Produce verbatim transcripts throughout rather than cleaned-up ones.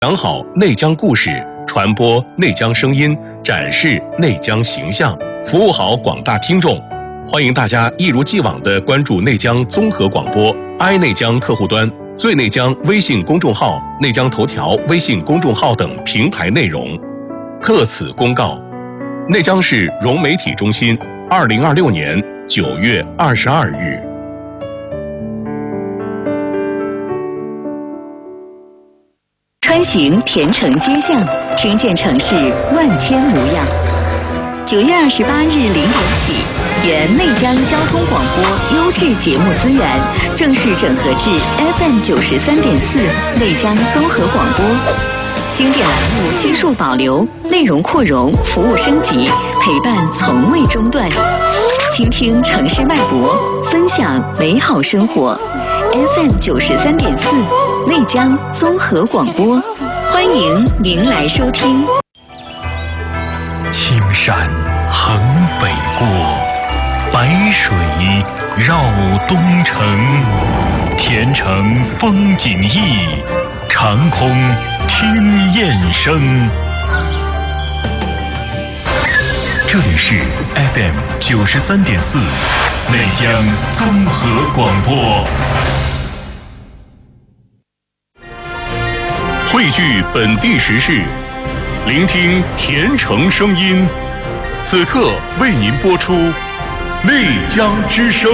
讲好内江故事，传播内江声音，展示内江形象，服务好广大听众。欢迎大家一如既往地关注内江综合广播 i 内江客户端、最内江微信公众号、内江头条微信公众号等平台内容。特此公告：内江市融媒体中心，二零二六年九月二十二日。 穿行田城街巷，听见城市万千模样。九月二十八日零点起，原内江交通广播优质节目资源正式整合至 F M 九十三点四内江综合广播。经典栏目悉数保留，内容扩容，服务升级，陪伴从未中断。倾听城市脉搏，分享美好生活。F M 九十三点四内江综合广播，欢迎您来收听。 青山横北过，白水绕东城。田城风景异，长空听雁声。这里是 F M 九十三点四内江综合广播。 汇聚本地时事，聆听田城声音。此刻为您播出内江之声。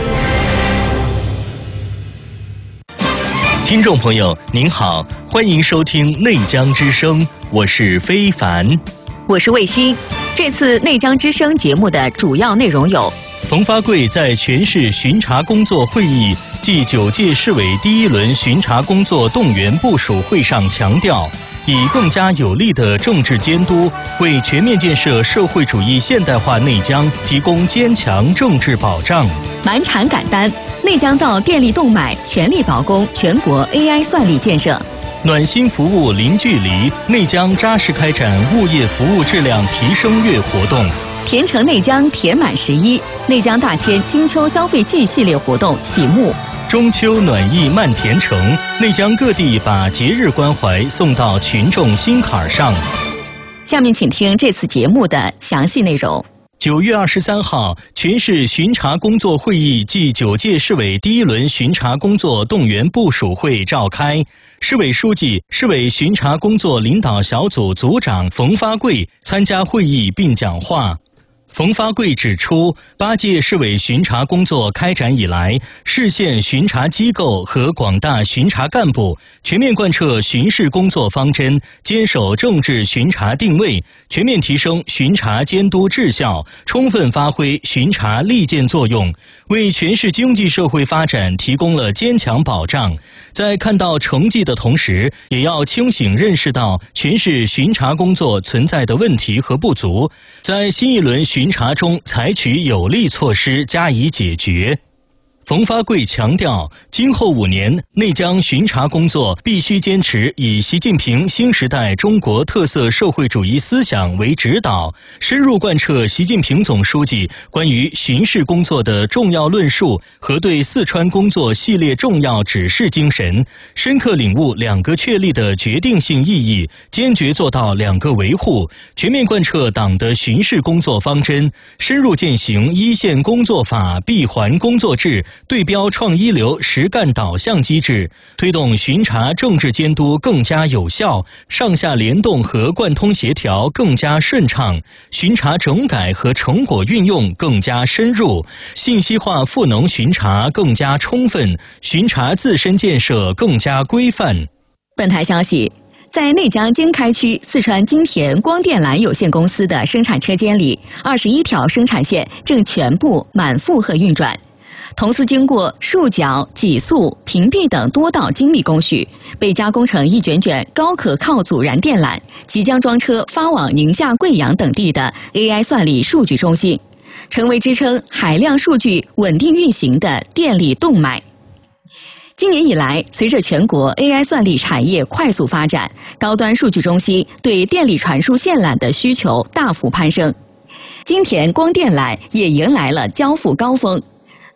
听众朋友您好，欢迎收听内江之声，我是非凡， 我是卫星。这次内江之声节目的主要内容有： 冯发贵在全市巡查工作会议暨九届市委第一轮巡查工作动员部署会上强调，以更加有力的政治监督，为全面建设社会主义现代化内江提供坚强政治保障。 满产感单，内江造电力动脉全力保攻全国 A I 算力建设。 暖心服务零距离，内江扎实开展物业服务质量提升月活动。 田城内江填满十一，内江大千金秋消费季系列活动启幕。 中秋暖意漫田城，内江各地把节日关怀送到群众心坎上。 下面请听这次节目的详细内容。 九月二十三号，全市巡查工作会议暨九届市委第一轮巡查工作动员部署会召开。市委书记、市委巡查工作领导小组组长冯发贵参加会议并讲话。冯发贵指出，八届市委巡查工作开展以来，市县巡查机构和广大巡查干部全面贯彻巡视工作方针，坚守政治巡查定位，全面提升巡查监督质效，充分发挥巡查利剑作用，为全市经济社会发展提供了坚强保障。在看到成绩的同时，也要清醒认识到全市巡查工作存在的问题和不足，在新一轮巡巡查中采取有力措施加以解决。冯发贵强调，今后五年内江巡查工作必须坚持以习近平新时代中国特色社会主义思想为指导，深入贯彻习近平总书记关于巡视工作的重要论述和对四川工作系列重要指示精神，深刻领悟两个确立的决定性意义，坚决做到两个维护，全面贯彻党的巡视工作方针，深入践行一线工作法闭环工作制对标创一流实干导向机制，推动巡查政治监督更加有效，上下联动和贯通协调更加顺畅，巡查整改和成果运用更加深入，信息化赋能巡查更加充分，巡查自身建设更加规范。 本台消息，在内江经开区四川金田光电缆有限公司的生产车间里，二十一条生产线正全部满负荷运转。铜丝经过束绞、挤塑、屏蔽等多道精密工序，被加工成一卷卷高可靠阻燃电缆，即将装车发往宁夏、贵阳等地的 A I 算力数据中心，成为支撑海量数据稳定运行的电力动脉。今年以来，随着全国 A I 算力产业快速发展，高端数据中心对电力传输线缆的需求大幅攀升，金田光电缆也迎来了交付高峰。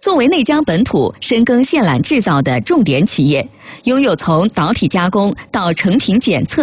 作为内江本土深耕线缆制造的重点企业，拥有从导体加工到成品检测